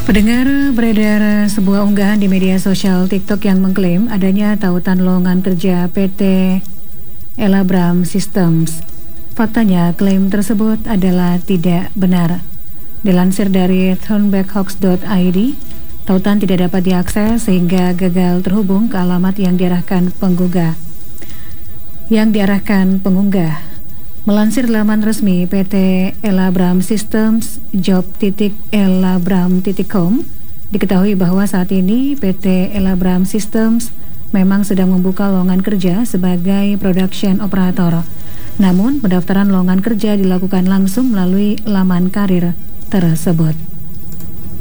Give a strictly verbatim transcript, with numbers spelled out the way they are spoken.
Pendengar, beredar sebuah unggahan di media sosial TikTok yang mengklaim adanya tautan lowongan kerja P T Elabram Systems. Faktanya, klaim tersebut adalah tidak benar. Dilansir dari thornbackhoax dot i d, tautan tidak dapat diakses sehingga gagal terhubung ke alamat yang diarahkan penggugah. Yang diarahkan pengunggah. Melansir laman resmi P T Elabram Systems job titik elabram titik com, diketahui bahwa saat ini P T Elabram Systems memang sedang membuka lowongan kerja sebagai production operator. Namun, pendaftaran lowongan kerja dilakukan langsung melalui laman karir tersebut.